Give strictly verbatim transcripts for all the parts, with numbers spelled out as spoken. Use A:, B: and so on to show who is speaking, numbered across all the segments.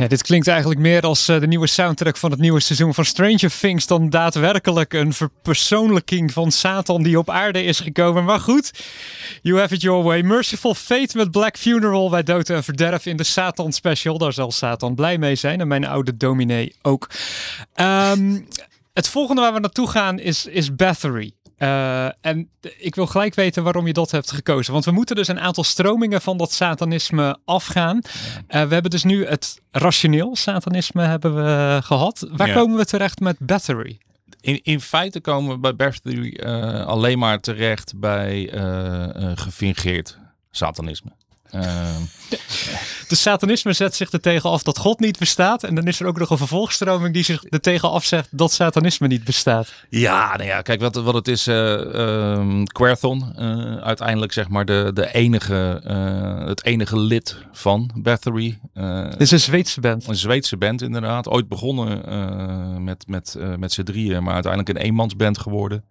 A: Ja, dit klinkt eigenlijk meer als uh, de nieuwe soundtrack van het nieuwe seizoen van Stranger Things dan daadwerkelijk een verpersoonlijking van Satan die op aarde is gekomen. Maar goed, you have it your way. Merciful Fate met Black Funeral bij Dood en Verderf in de Satan special. Daar zal Satan blij mee zijn en mijn oude dominee ook. Um, het volgende waar we naartoe gaan is, is Bathory. Uh, en ik wil gelijk weten waarom je dat hebt gekozen. Want we moeten dus een aantal stromingen van dat satanisme afgaan. Uh, we hebben dus nu het rationeel satanisme hebben we gehad. Waar ja. komen we terecht met Bathory?
B: In, in feite komen we bij Bathory uh, alleen maar terecht bij uh, uh, gefingeerd satanisme. Uh,
A: de satanisme zet zich er tegen af dat God niet bestaat. En dan is er ook nog een vervolgstroming die zich er tegen afzegt dat satanisme niet bestaat.
B: Ja, nou ja, kijk wat, wat het is. Uh, um, Quaerthon, uh, uiteindelijk zeg maar de, de enige, uh, het enige lid van Bathory. Uh,
A: het is een Zweedse band.
B: Een Zweedse band inderdaad. Ooit begonnen uh, met, met, uh, met z'n drieën, maar uiteindelijk een eenmansband geworden.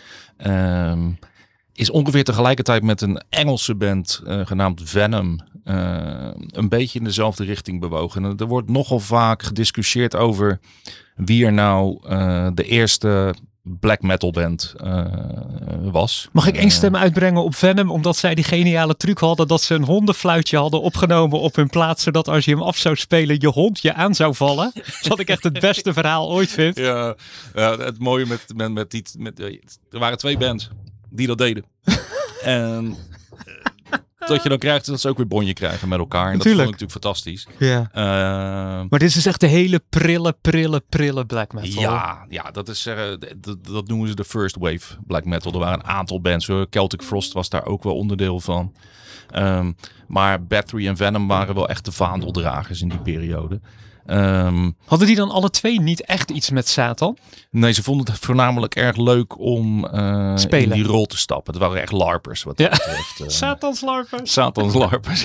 B: Um, Is ongeveer tegelijkertijd met een Engelse band uh, genaamd Venom uh, een beetje in dezelfde richting bewogen. En er wordt nogal vaak gediscussieerd over wie er nou uh, de eerste black metal band uh, was.
A: Mag ik één stem uitbrengen op Venom? Omdat zij die geniale truc hadden dat ze een hondenfluitje hadden opgenomen op hun plaats. Zodat als je hem af zou spelen, je hond je aan zou vallen. Wat ik echt het beste verhaal ooit vind.
B: Ja, ja het mooie met, met, met die... Met, er waren twee bands die dat deden. En dat je dan krijgt dat ze ook weer bonje krijgen met elkaar. En
A: natuurlijk.
B: Dat vond ik natuurlijk fantastisch.
A: Ja.
B: Uh,
A: maar dit is echt de hele prille, prille, prille black metal.
B: Ja, ja dat, is, uh, dat, dat noemen ze de first wave black metal. Er waren een aantal bands. Hoor. Celtic Frost was daar ook wel onderdeel van. Um, maar Bathory en Venom waren wel echt de vaandeldragers in die periode. Um,
A: Hadden die dan alle twee niet echt iets met Satan?
B: Nee, ze vonden het voornamelijk erg leuk om uh, in die rol te stappen. Het waren echt larpers. Wat
A: ja.
B: dat betreft. Uh,
A: Satans larpers.
B: Satans larpers.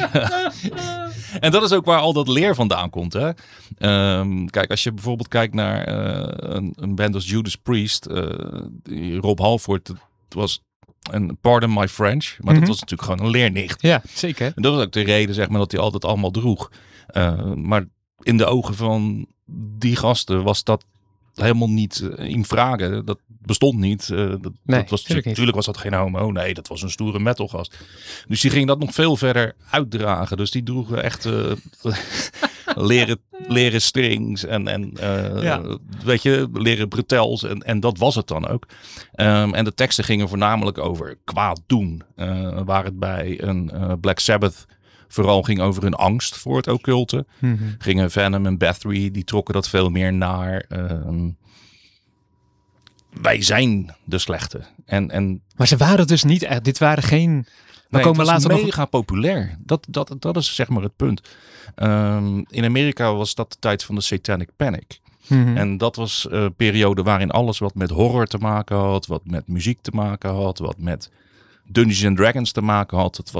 B: En dat is ook waar al dat leer vandaan komt. Hè? Um, kijk, als je bijvoorbeeld kijkt naar uh, een, een band als Judas Priest. Uh, Rob Halford was een pardon my French. Maar mm-hmm. dat was natuurlijk gewoon een leernicht.
A: Ja, zeker.
B: En dat was ook de reden zeg maar, dat hij altijd allemaal droeg. Uh, maar in de ogen van die gasten was dat helemaal niet uh, in vragen. Dat bestond niet. Uh, dat,
A: nee,
B: dat was,
A: natuurlijk
B: niet. was dat geen homo. Nee, dat was een stoere metalgast. Dus die ging dat nog veel verder uitdragen. Dus die droegen echt uh, leren, leren strings en, en uh, ja. weet je, leren bretels. En, en dat was het dan ook. Um, en de teksten gingen voornamelijk over kwaad doen. Uh, waar het bij een uh, Black Sabbath vooral ging over hun angst voor het occulte. Mm-hmm. Gingen Venom en Bathory, die trokken dat veel meer naar... Um, wij zijn de slechte. En, en,
A: maar ze waren dus niet echt... Dit waren geen...
B: Nee,
A: komen
B: het was
A: later
B: mega
A: nog...
B: populair. Dat, dat, dat is zeg maar het punt. Um, in Amerika was dat de tijd van de Satanic Panic. Mm-hmm. En dat was een periode waarin alles wat met horror te maken had, wat met muziek te maken had, wat met Dungeons and Dragons te maken had. Het was